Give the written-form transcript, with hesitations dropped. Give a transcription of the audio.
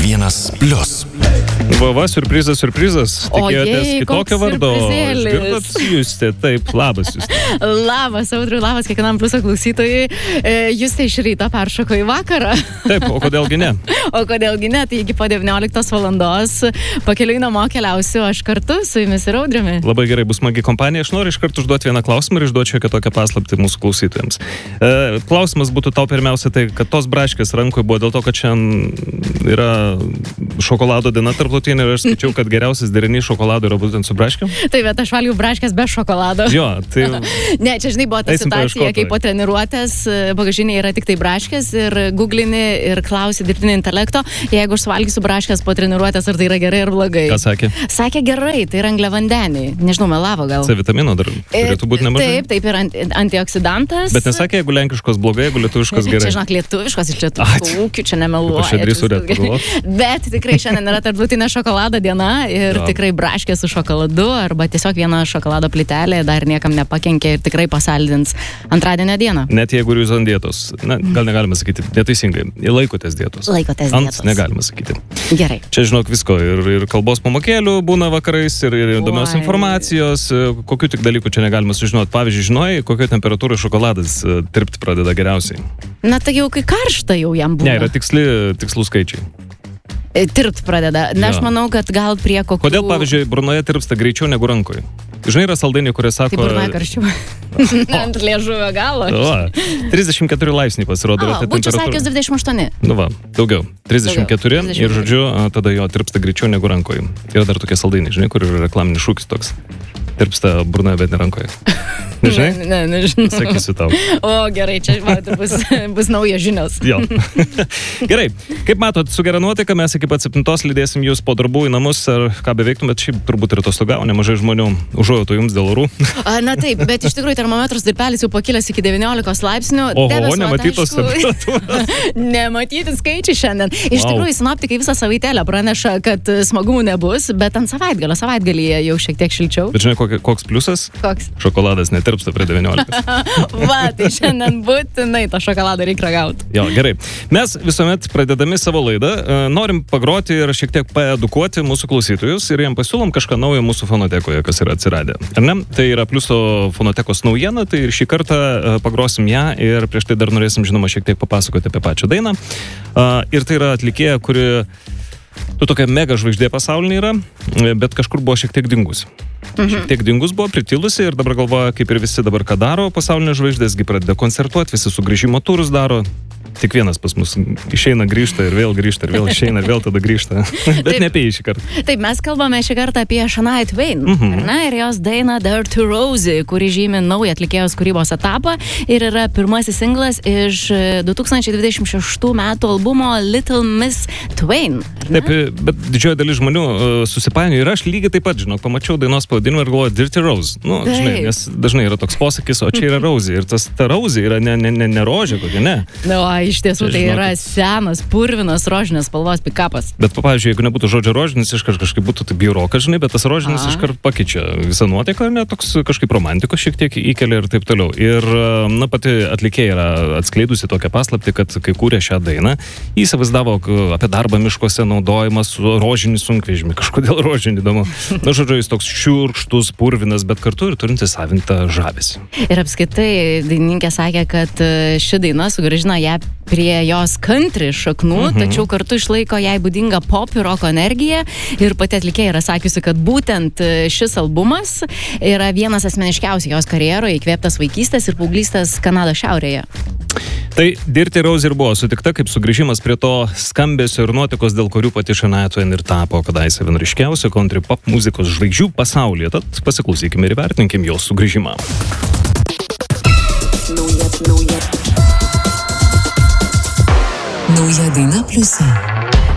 1+. Va, siurprizas. Tikėjotės kitokio vardo. siurprizėlis. Girdot, Justė, taip, labas Justė. Labas, Audriu, labas kiekvienam Pliuso klausytojui. Justė iš ryto peršoko į vakarą. Taip, o kodėlgi ne? O kodėlgi ne, tai iki po 19 valandos pakeliui namo keliausiu aš kartu su jumis ir Audriumi. Labai gerai, bus smagi kompanija. Aš noriu iš karto užduoti vieną klausimą ir išduočiau tokią paslaptį mūsų klausytojams. Klausimas būtų tau pirmiausia tai, kad tos braškės rankoje buvo dėl to, kad šiandien yra šokolado diena tarptautinė ir aš skaičiau, kad geriausias derinys šokolado yra būtent su braškėm. Taip, bet aš valgiau braškės be šokolado. Jo, tai... Ne, čia žinai, buvo ta situacija, kai po treniruotės bagažinėje yra tik tai braškės ir googlini ir klausi dirbtinio intelekto, jeigu aš suvalgysiu braškės po treniruotės, ar tai yra gerai ar blogai. Ką sakė? Sakė gerai, tai yra angliavandeniai. Nežinau, melavo gal. C vitamino dar turėtų būti nemažai. Taip, ir antioksidantas. Bet nesakė, jeigu lenkiškos blogai, jeigu lietuviškos gerai. Čia, žinok, lietuviškos iš lietuviškų ūkių, čia nemeluoja. Aš drįsiu pagalvoti. Bet tikrai šiandien yra tarptautinė šokolado diena ir tikrai braškės su šokoladu arba tiesiog viena šokolado plytelė dar niekam nepakenkė ir tikrai pasaldins antradienio dieną. Net jeigu jūs ant dietos, gal negalima sakyti, neteisingai, laikotės dietos. Ant negalima sakyti. Gerai. Čia žinok visko ir kalbos pamokėlių būna vakarais ir įdomios informacijos, kokių tik dalykų čia negalima sužinoti. Pavyzdžiui, žinojai, kokio temperatūros šokoladas tirpti pradeda geriausiai? Na tai jau kai karšta jau jam būna. Ne, yra tikslų skaičiai. Tirpt pradeda. Na, aš manau, kad gal prie kokių... Kodėl, pavyzdžiui, burnoje tirpsta greičiau negu rankoje? Žinai, yra saldainiai, kurie sako... Tai burnoje karščiau. Ant liežuvio galo. 34 laipsniai pasirodo. Būčiau sakęs 28. Nu va, daugiau. 34 ir, žodžiu, tada jo tirpsta greičiau negu rankoje. Yra dar tokie saldainiai, žinai, kur yra reklaminis šūkis toks. Tirpsta burnoje, bet ne rankoje. Nežinai? Ne, nežinau. Sakysiu tau. O, gerai, čia bus nauja žinios. Jo. Gerai, kaip matot, su gera nuotaika mes iki pat 7 lydėsim jūs po darbų į namus, ar ką beveiktum, bet šiaip turbūt ir atostogavo nemažai žmonių. Užuojautų jums dėl orų. Na taip, bet iš tikrųjų termometras dirpelis jau pakilęs iki 19 laipsnių. Oho, nematytos temperatūros. Nematyti skaičiai šiandien. Iš tikrųjų, sinoptikai visą savaitėlę praneša, kad smagumų nebus, bet ant savaitgalyje jau šiek tiek šilčiau. Bet žinai, koks pliusas? Koks? Šokoladas netirpsta prie 19. Va, tai šiandien būtinai tą šokoladą reikia ragauti. Jo, gerai. Mes visuomet pradedami savo laidą, norim pagroti ir šiek tiek paedukuoti mūsų klausytojus ir jiem pasiūlom kažką naujo mūsų fonotekoje, kas yra atsiradę. Ar ne? Tai yra Pliuso fonotekos naujiena, tai ir šį kartą pagrosim ją ir prieš tai dar norėsim, žinoma, šiek tiek papasakoti apie pačią dainą. Ir tai yra atlikėja, kuri tokia mega žvaigždė pasaulinė yra, bet kažkur buvo šiek tiek dingusi. Šiek tiek dingus buvo, pritilusi ir dabar galvoja, kaip ir visi dabar ką daro pasaulinės žvaigždėsgi pradeda koncertuoti, visi sugrįžimo turus daro. Tik vienas pas mus išeina, grįžta ir vėl grįžta, ir vėl išeina, ir vėl tada grįžta. Bet ne apie jį šį kartą. Taip, mes kalbame šį kartą apie Shania Twain, ir jos dainą Dirty Rosie, kuri žymi naują atlikėjos kūrybos etapą ir yra pirmasis singlas iš 2026 metų albumo Little Miss Twain. Taip, bet didžioji dalis žmonių susipainiojo ir aš lygiai taip pat, žinok, pamačiau dainos pavadinimą ir galvoju Dirty Rose. Nu, žinai, nes dažnai yra toks posakis, o čia yra Rosie. Ir ta Rosie yra ne rožė kokia, ne. Iš tiesų tai yra senas, purvinas rožinės spalvos pikapas. Bet, pavyzdžiui, jeigu nebūtų žodžio rožinis, kažkaip būtų tai bjaurokas, žinai, bet tas rožinis iškart pakeičia visą nuotaiką, ne, toks kažkaip romantikos šiek tiek įkelia ir taip toliau. Ir, na, pati atlikėja yra atskleidusi tokią paslaptį, kad kai kūrė šią dainą, įsivaizdavo apie darbą miškuose naudojimas rožinį sunkvežimį, kažkodėl rožinį įdomu. Na, žodžiu, jis toks šiurkštus, purvinas, bet kartu ir turintis savintą žavesį. Ir apskritai dainininkė sakė, kad ši daina sugrąžina ją prie jos country šaknų, tačiau kartu išlaiko jai būdingą pop ir rock energiją ir pati atlikėja yra sakiusi, kad būtent šis albumas yra vienas asmeniškiausių jos karjeroje, įkvėptas vaikystės ir paauglystės Kanados šiaurėje. Tai Dirty Rose ir buvo sutikta kaip sugrįžimas prie to skambesio ir nuotaikos, dėl kurių pati Shania Twain ir tapo kadaise viena ryškiausių country pop muzikos žvaigždžių pasaulyje. Tad pasiklausykime ir įvertinkim jos sugrįžimą. Nauja daina Pliuse.